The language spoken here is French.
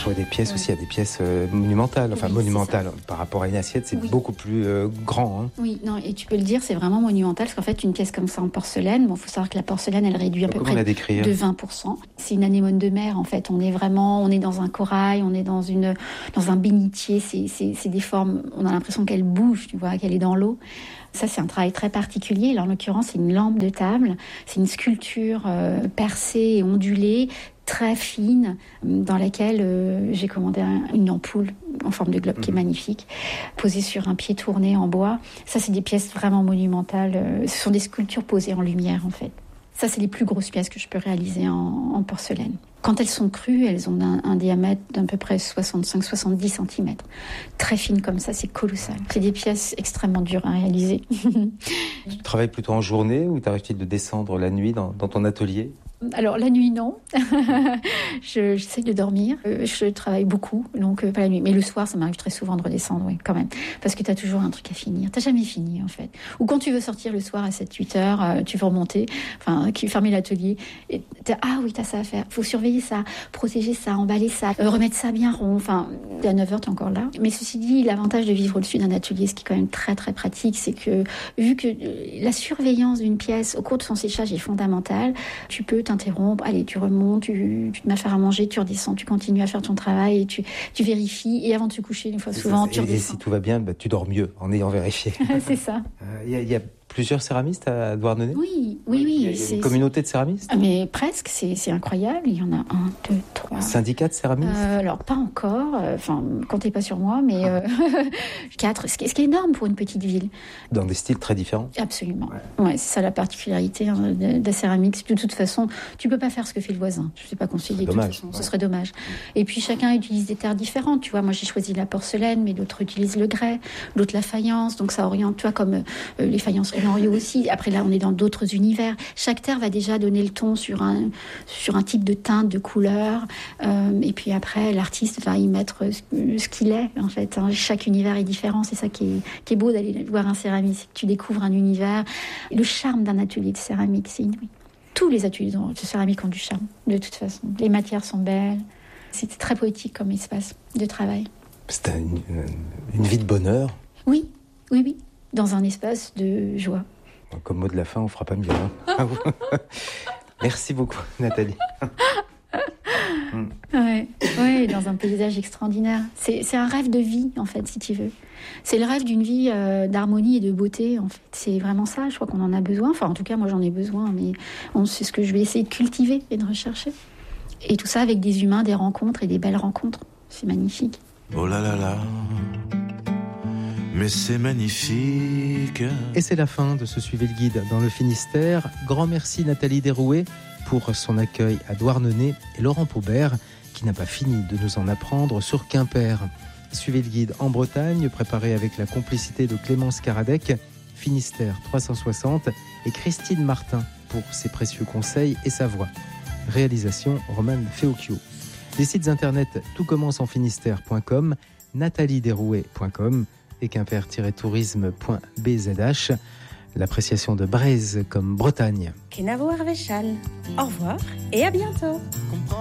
vois des pièces aussi, il y a des pièces monumentales, Oui, monumentales par rapport à une assiette, c'est beaucoup plus grand. Hein. Oui, non, et tu peux le dire, c'est vraiment monumental, parce qu'en fait, une pièce comme ça en porcelaine, il faut savoir que la porcelaine, elle réduit à peu près de 20%. C'est une anémone de mer, en fait. On est dans un corail, on est dans un bénitier, c'est des formes, on a l'impression qu'elle bouge, tu vois, qu'elle est dans l'eau. Ça, c'est un travail très particulier. Là, en l'occurrence, c'est une lampe de table. C'est une sculpture percée et ondulée, très fine, dans laquelle j'ai commandé une ampoule en forme de globe qui est magnifique, posée sur un pied tourné en bois. Ça, c'est des pièces vraiment monumentales. Ce sont des sculptures posées en lumière, en fait. Ça, c'est les plus grosses pièces que je peux réaliser en porcelaine. Quand elles sont crues, elles ont un diamètre d'à peu près 65-70 cm. Très fines comme ça, c'est colossal. C'est des pièces extrêmement dures à réaliser. Tu travailles plutôt en journée ou t'arrive-t-il de descendre la nuit dans ton atelier ? Alors, la nuit, non. J'essaie de dormir. Je travaille beaucoup, donc pas la nuit. Mais le soir, ça m'arrive très souvent de redescendre, oui, quand même. Parce que tu as toujours un truc à finir. Tu n'as jamais fini, en fait. Ou quand tu veux sortir le soir à 7-8 heures, tu veux remonter, fermer l'atelier. Et ah oui, tu as ça à faire. Il faut surveiller ça, protéger ça, emballer ça, remettre ça bien rond. À 9 heures, tu es encore là. Mais ceci dit, l'avantage de vivre au-dessus d'un atelier, ce qui est quand même très, très pratique, c'est que, vu que la surveillance d'une pièce au cours de son séchage est fondamentale, tu peux t'interrompre, allez, tu remontes, tu te mets à faire à manger, tu redescends, tu continues à faire ton travail et tu vérifies. Et avant de se coucher, une fois souvent, tu redescends. Et si tout va bien, tu dors mieux en ayant vérifié. C'est ça. Il y a plusieurs céramistes à Douarnenez ? Oui. Il y a une communauté de céramistes ? Mais presque, c'est incroyable. Il y en a 1, 2, 3. Un syndicat de céramistes ? Alors, pas encore. Comptez pas sur moi, mais 4. Ce qui est énorme pour une petite ville. Dans des styles très différents ? Absolument. Ouais, c'est ça la particularité de la céramique. De toute façon, tu peux pas faire ce que fait le voisin. Je ne sais pas conseiller. De toute façon, ce serait dommage. Et puis, chacun utilise des terres différentes. Tu vois, moi, j'ai choisi la porcelaine, mais d'autres utilisent le grès, d'autres la faïence. Donc, ça oriente, tu vois, comme les faïences Henriot aussi. Après, là, on est dans d'autres univers. Chaque terre va déjà donner le ton sur un type de teinte, de couleur. Et puis après, l'artiste va y mettre ce qu'il est, en fait. Chaque univers est différent. C'est ça qui est beau d'aller voir un céramiste. C'est que tu découvres un univers. Le charme d'un atelier de céramique, c'est inouï. Tous les ateliers de céramique ont du charme, de toute façon. Les matières sont belles. C'est très poétique comme espace de travail. C'est une vie de bonheur. Oui. Dans un espace de joie. Comme mot de la fin, on fera pas mieux. Hein. Merci beaucoup, Nathalie. Ouais, dans un paysage extraordinaire. C'est un rêve de vie, en fait, si tu veux. C'est le rêve d'une vie d'harmonie et de beauté, en fait. C'est vraiment ça, je crois qu'on en a besoin. En tout cas, moi, j'en ai besoin, mais c'est ce que je vais essayer de cultiver et de rechercher. Et tout ça avec des humains, des rencontres et des belles rencontres. C'est magnifique. Oh là là là, mais c'est magnifique. Et c'est la fin de ce Suivez le Guide dans le Finistère. Grand merci Nathalie Derouet pour son accueil à Douarnenez et Laurent Paubert qui n'a pas fini de nous en apprendre sur Quimper. Suivez le Guide en Bretagne, préparé avec la complicité de Clémence Caradec, Finistère 360 et Christine Martin pour ses précieux conseils et sa voix. Réalisation Romane Feocchio. Les sites internet toutcommenceenfinistère.com, nathaliederouet.com et quimper-tourisme.bzh. L'appréciation de Braise comme Bretagne. Kenavo Arvéchal. Au revoir et à bientôt.